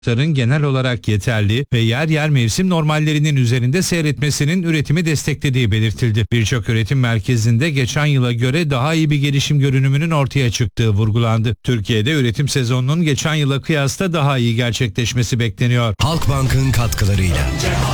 genel olarak yeterli ve yer yer mevsim normallerinin üzerinde seyretmesinin üretimi desteklediği belirtildi. Birçok üretim merkezinde geçen yıla göre daha iyi bir gelişim görünümünün ortaya çıktığı vurgulandı. Türkiye'de üretim sezonunun geçen yıla kıyasla daha iyi gerçekleşmesi bekleniyor. Halkbank'ın katkılarıyla.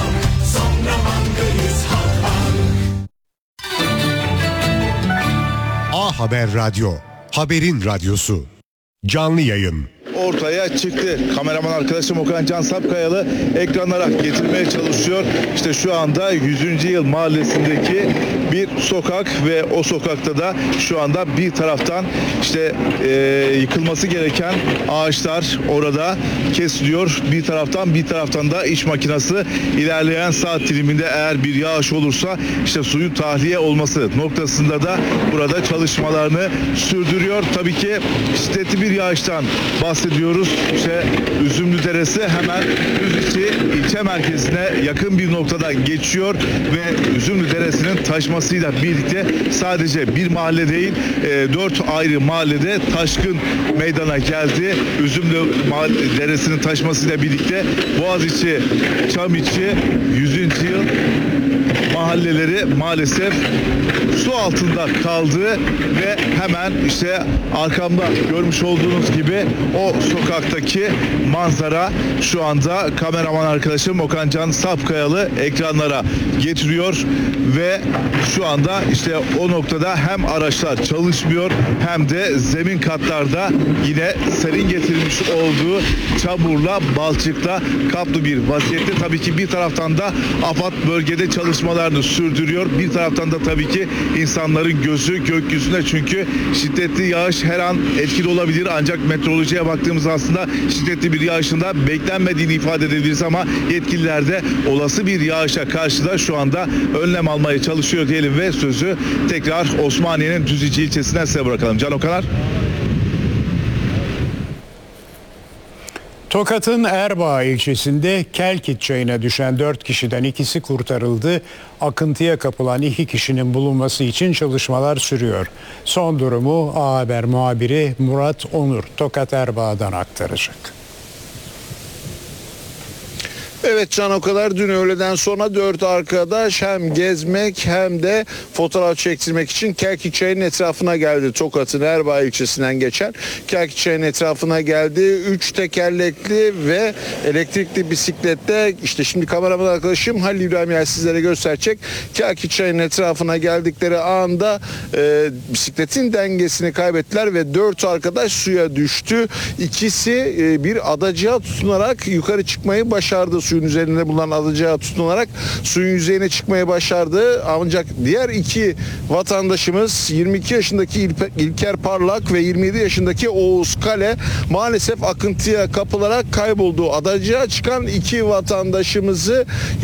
A Haber Radyo, haberin radyosu. Canlı yayın. Ortaya çıktı. Kameraman arkadaşım Okan Can Sapkayalı ekranlara getirmeye çalışıyor. İşte şu anda 100. Yıl Mahallesi'ndeki bir sokak ve o sokakta da şu anda bir taraftan işte yıkılması gereken ağaçlar orada kesiliyor. Bir taraftan da iş makinesi ilerleyen saat diliminde eğer bir yağış olursa işte suyun tahliye olması noktasında da burada çalışmalarını sürdürüyor. Tabii ki şiddetli bir yağıştan bahsediyoruz. İşte Üzümlüderesi hemen Düzce ilçe merkezine yakın bir noktada geçiyor ve Üzümlüderesi'nin taşmasıyla birlikte sadece bir mahalle değil 4 ayrı mahallede taşkın meydana geldi. Üzümlüderesi'nin taşmasıyla birlikte Boğaziçi, Çamiçi, 100. Yıl mahalleleri maalesef su altında kaldı ve hemen işte arkamda görmüş olduğunuz gibi o sokaktaki manzara şu anda kameraman arkadaşım Okan Can Sapkayalı ekranlara getiriyor ve şu anda işte o noktada hem araçlar çalışmıyor hem de zemin katlarda yine serin getirilmiş olduğu çamurla, balçıkla kaplı bir vaziyette. Tabii ki bir taraftan da AFAD bölgede çalışmalarını sürdürüyor. Bir taraftan da tabii ki insanların gözü gökyüzünde, çünkü şiddetli yağış her an etkili olabilir, ancak meteorolojiye baktığımız aslında şiddetli bir yağışın da beklenmediğini ifade edebiliriz ama yetkililer de olası bir yağışa karşı da şu anda önlem almaya çalışıyor diyelim ve sözü tekrar Osmaniye'nin Düzce ilçesinden size bırakalım. Can Okanar. Tokat'ın Erbaa ilçesinde Kelkit çayına düşen 4 kişiden ikisi kurtarıldı. Akıntıya kapılan 2 kişinin bulunması için çalışmalar sürüyor. Son durumu A Haber muhabiri Murat Onur Tokat Erbaa'dan aktaracak. Evet Can, o kadar dün öğleden sonra 4 arkadaş hem gezmek hem de fotoğraf çektirmek için Kelkit Çayı'nın etrafına geldi. Tokat'ın Erbaa ilçesinden geçen Kelkit Çayı'nın etrafına geldi. 3 tekerlekli ve elektrikli bisikletle, işte şimdi kameraman arkadaşım Halil İbrahim Yer sizlere gösterecek. Kelkit Çayı'nın etrafına geldikleri anda bisikletin dengesini kaybettiler ve 4 arkadaş suya düştü. İkisi bir adacığa tutunarak yukarı çıkmayı başardı. Suyun üzerinde bulunan adacığa tutunarak suyun yüzeyine çıkmayı başardı. Ancak diğer 2 vatandaşımız 22 yaşındaki İlker Parlak ve 27 yaşındaki Oğuz Kale maalesef akıntıya kapılarak kayboldu. Adacığa çıkan 2 vatandaşımızı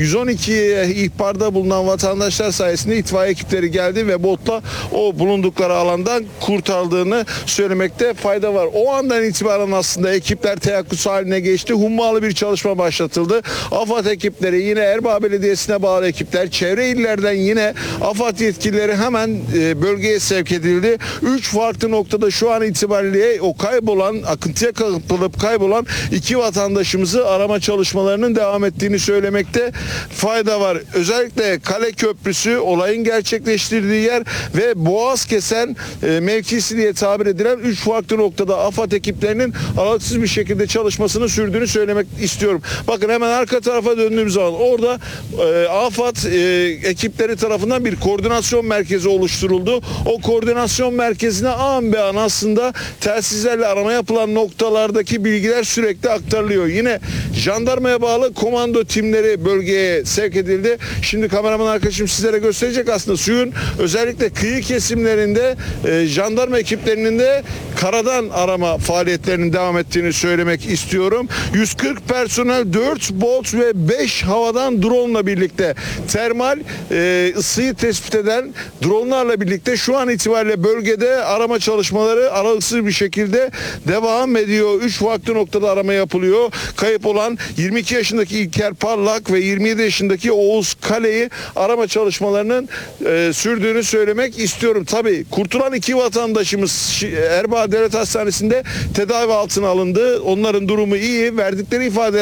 112'ye ihbarda bulunan vatandaşlar sayesinde itfaiye ekipleri geldi ve botla o bulundukları alandan kurtardığını söylemekte fayda var. O andan itibaren aslında ekipler teyakkuz haline geçti. Hummalı bir çalışma başlatıldı. AFAD ekipleri, yine Erbaa Belediyesi'ne bağlı ekipler, çevre illerden yine AFAD yetkilileri hemen bölgeye sevk edildi. 3 farklı noktada şu an itibariyle o kaybolan, akıntıya kapılıp kaybolan 2 vatandaşımızı arama çalışmalarının devam ettiğini söylemekte fayda var. Özellikle Kale Köprüsü olayın gerçekleştirdiği yer ve Boğaz Kesen mevkisi diye tabir edilen 3 farklı noktada AFAD ekiplerinin aralıksız bir şekilde çalışmasını sürdüğünü söylemek istiyorum. Bakın hemen arka tarafa döndüğümüz zaman orada AFAD ekipleri tarafından bir koordinasyon merkezi oluşturuldu. O koordinasyon merkezine an be an aslında telsizlerle arama yapılan noktalardaki bilgiler sürekli aktarılıyor. Yine jandarmaya bağlı komando timleri bölgeye sevk edildi. Şimdi kameraman arkadaşım sizlere gösterecek, aslında suyun özellikle kıyı kesimlerinde jandarma ekiplerinin de karadan arama faaliyetlerinin devam ettiğini söylemek istiyorum. 140 personel, 4 bot robot ve 5 havadan drone ile birlikte termal ısıyı tespit eden dronlarla birlikte şu an itibariyle bölgede arama çalışmaları aralıksız bir şekilde devam ediyor. 3 farklı noktada arama yapılıyor. Kayıp olan 22 yaşındaki İlker Parlak ve 27 yaşındaki Oğuz Kale'yi arama çalışmalarının sürdüğünü söylemek istiyorum. Tabii kurtulan 2 vatandaşımız Erbaa Devlet Hastanesi'nde tedavi altına alındı. Onların durumu iyi. Verdikleri ifade